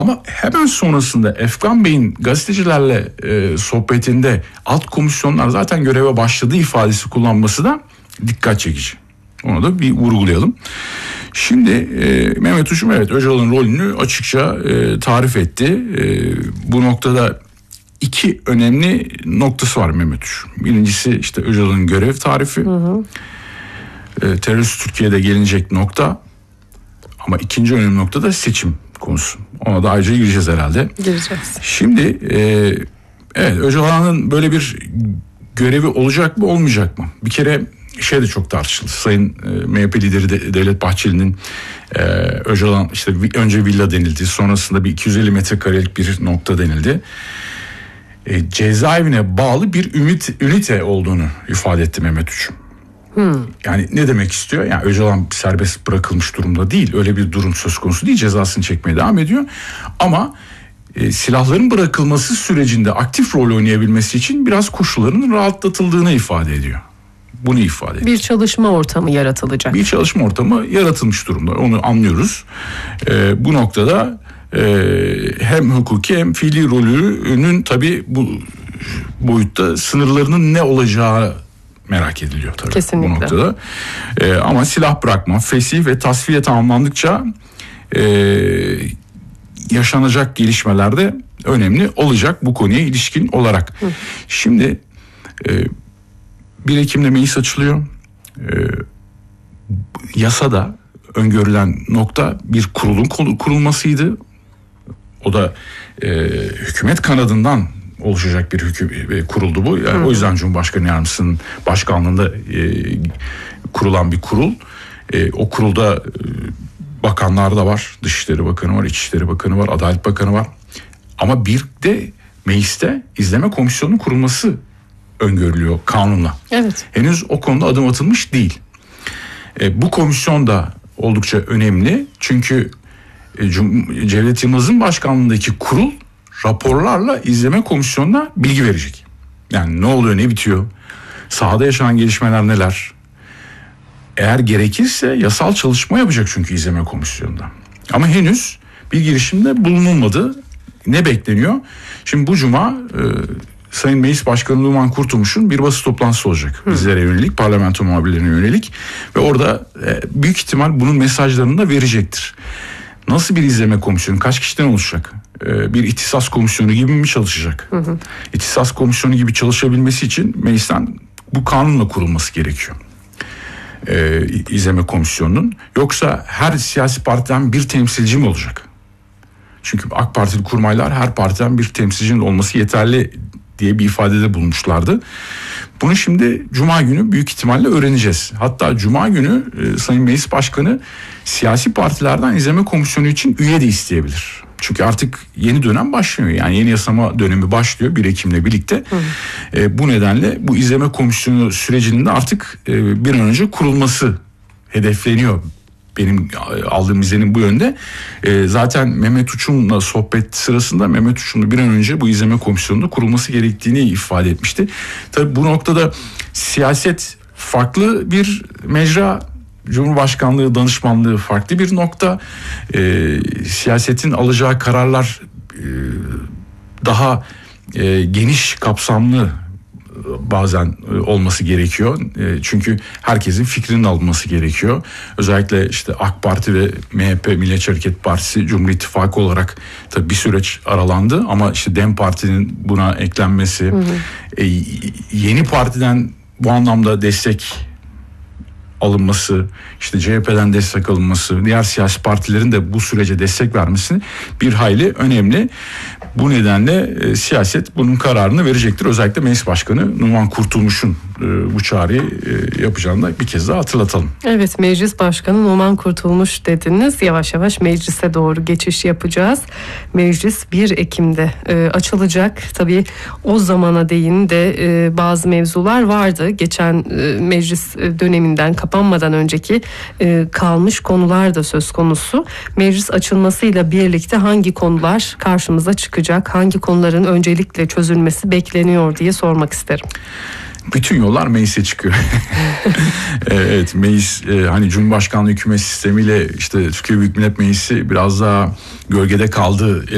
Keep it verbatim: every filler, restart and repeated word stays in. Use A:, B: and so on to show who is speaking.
A: Ama hemen sonrasında Efkan Bey'in gazetecilerle e, sohbetinde alt komisyonlar zaten göreve başladı ifadesi kullanması da dikkat çekici. Onu da bir vurgulayalım. Şimdi e, Mehmet Uçum evet Öcalan'ın rolünü açıkça e, tarif etti. E, bu noktada iki önemli noktası var Mehmet Uçum. Birincisi işte Öcalan'ın görev tarifi. Hı hı. E, terörist Türkiye'de gelinecek nokta. Ama ikinci önemli nokta da seçim konusu. Ona da ayrıca gireceğiz herhalde.
B: Gireceğiz.
A: Şimdi e, evet Öcalan'ın böyle bir görevi olacak mı olmayacak mı? Bir kere şey de çok tartışıldı. Sayın e, M H P lideri de, Devlet Bahçeli'nin e, Öcalan işte önce villa denildi. Sonrasında bir iki yüz elli metrekarelik bir nokta denildi. E, cezaevine bağlı bir ümit, ünite olduğunu ifade etti Mehmet Uçum. Hmm. Yani ne demek istiyor? Yani Öcalan serbest bırakılmış durumda değil. Öyle bir durum söz konusu değil. Cezasını çekmeye devam ediyor. Ama e, silahların bırakılması sürecinde aktif rol oynayabilmesi için biraz koşullarının rahatlatıldığını ifade ediyor. Bunu ifade ediyor.
B: Bir çalışma ortamı yaratılacak.
A: Bir çalışma ortamı yaratılmış durumda. Onu anlıyoruz. E, bu noktada e, hem hukuki hem fiili rolünün tabii bu boyutta sınırlarının ne olacağı merak ediliyor tabii. Kesinlikle. Bu noktada. Ee, ama silah bırakma, fesih ve tasfiye tamamlandıkça e, yaşanacak gelişmeler de önemli olacak bu konuya ilişkin olarak. Hı. Şimdi e, bir Ekim'de meclis açılıyor. E, yasada öngörülen nokta bir kurulun kurulmasıydı. O da e, hükümet kanadından oluşacak bir hüküm kuruldu bu. Yani o yüzden Cumhurbaşkanı Yardımcısının başkanlığında e, kurulan bir kurul. E, o kurulda e, bakanlar da var. Dışişleri Bakanı var, İçişleri Bakanı var, Adalet Bakanı var. Ama bir de mecliste izleme komisyonunun kurulması öngörülüyor kanunla.
B: Evet.
A: Henüz o konuda adım atılmış değil. E, bu komisyon da oldukça önemli. Çünkü e, Cevdet Yılmaz'ın başkanlığındaki kurul raporlarla izleme komisyonuna bilgi verecek. Yani ne oluyor, ne bitiyor? Sahada yaşanan gelişmeler neler? Eğer gerekirse yasal çalışma yapacak çünkü izleme komisyonunda. Ama henüz bir girişimde bulunulmadı. Ne bekleniyor? Şimdi bu cuma e, Sayın Meclis Başkanı Numan Kurtulmuş'un bir basın toplantısı olacak. Hı. Bizlere yönelik, parlamento muhabirlerine yönelik. Ve orada e, büyük ihtimal bunun mesajlarını da verecektir. Nasıl bir izleme komisyonu? Kaç kişiden oluşacak? Bir ihtisas komisyonu gibi mi çalışacak? Hı hı. İhtisas komisyonu gibi çalışabilmesi için meclisten bu kanunla kurulması gerekiyor. Ee, izleme komisyonunun. Yoksa her siyasi partiden bir temsilci mi olacak? Çünkü AK Partili kurmaylar her partiden bir temsilcinin olması yeterli diye bir ifadede bulmuşlardı. Bunu şimdi Cuma günü büyük ihtimalle öğreneceğiz. Hatta Cuma günü e, Sayın Meclis Başkanı siyasi partilerden izleme komisyonu için üye de isteyebilir. Çünkü artık yeni dönem başlıyor. Yani yeni yasama dönemi başlıyor bir Ekim'le birlikte. E, bu nedenle bu izleme komisyonu sürecinin de artık e, bir an önce kurulması hedefleniyor. Benim aldığım izlenim bu yönde. E, zaten Mehmet Uçum'la sohbet sırasında Mehmet Uçum'la bir an önce bu izleme komisyonunda kurulması gerektiğini ifade etmişti. Tabii bu noktada siyaset farklı bir mecra, Cumhurbaşkanlığı danışmanlığı farklı bir nokta. E, siyasetin alacağı kararlar e, daha e, geniş kapsamlı bazen olması gerekiyor. Çünkü herkesin fikrinin alınması gerekiyor. Özellikle işte AK Parti ve M H P, Milliyetçi Hareket Partisi, Cumhur İttifakı olarak tabii bir süreç aralandı ama işte DEM Parti'nin buna eklenmesi, hı hı. E, yeni partiden bu anlamda destek alınması, işte C H P'den destek alınması, diğer siyasi partilerin de bu sürece destek vermesi bir hayli önemli. Bu nedenle e, siyaset bunun kararını verecektir. Özellikle Meclis Başkanı Numan Kurtulmuş'un e, bu çağrıyı e, yapacağını da bir kez daha hatırlatalım.
B: Evet, Meclis Başkanı Numan Kurtulmuş dediniz. Yavaş yavaş meclise doğru geçiş yapacağız. Meclis bir Ekim'de e, açılacak. Tabii o zamana değin de e, bazı mevzular vardı. Geçen e, meclis döneminden kapanmadan önceki e, kalmış konular da söz konusu. Meclis açılmasıyla birlikte hangi konular karşımıza çıkacak? Hangi konuların öncelikle çözülmesi bekleniyor diye sormak isterim.
A: Bütün yollar meclise çıkıyor. Evet, meclis e, hani Cumhurbaşkanlığı hükümet sistemiyle işte Türkiye Büyük Millet Meclisi biraz daha gölgede kaldı.